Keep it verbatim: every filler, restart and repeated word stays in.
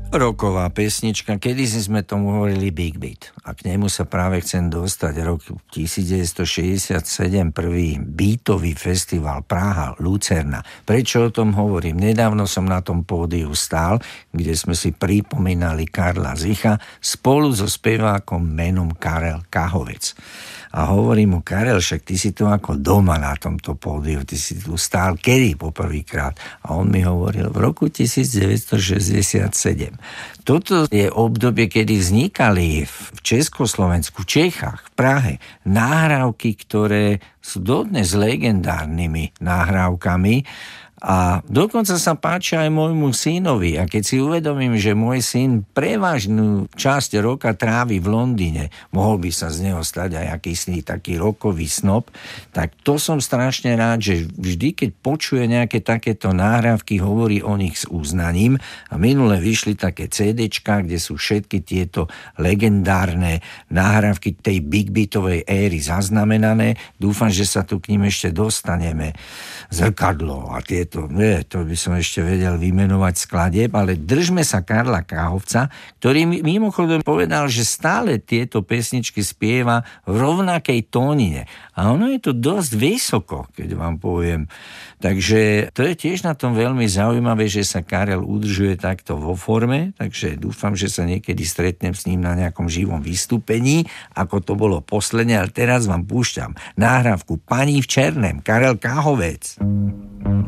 Roková pesnička, kedysi sme tomu hovorili Big Beat. A k nemu sa práve chcem dostať. Rok devätnásťstošesťdesiatsedem, prvý beatový festival Praha, Lucerna. Prečo o tom hovorím? Nedávno som na tom pódiu stál, kde sme si pripomínali Karla Zicha spolu so spevákom menom Karel Kahovec. A hovorím mu: Karel, však ty si tu ako doma na tomto pódiu, ty si tu stál kedy poprvýkrát? A on mi hovoril v roku devätnásťstošesťdesiatsedem. Toto je obdobie, kedy vznikali v Československu, Čechách, v Prahe nahrávky, ktoré sú dodnes legendárnymi nahrávkami. A dokonca sa páčia aj môjmu synovi. A keď si uvedomím, že môj syn prevažnú časť roka trávi v Londýne, mohol by sa z neho stať aj akýsi taký rokový snob, tak to som strašne rád, že vždy, keď počuje nejaké takéto nahrávky, hovorí o nich s uznaním. A minule vyšli také cédečka, kde sú všetky tieto legendárne nahrávky tej big beatovej éry zaznamenané. Dúfam, že sa tu k ním ešte dostaneme. Zrkadlo a tie To, nie, to by som ešte vedel vymenovať skladieb, ale držme sa Karla Kahovca, ktorý mimochodom povedal, že stále tieto pesničky spieva v rovnakej tónine. A ono je to dosť vysoko, keď vám poviem. Takže to je tiež na tom veľmi zaujímavé, že sa Karel udržuje takto vo forme, takže dúfam, že sa niekedy stretnem s ním na nejakom živom vystúpení, ako to bolo posledne, ale teraz vám púšťam nahrávku Paní v černém, Karel Kahovec.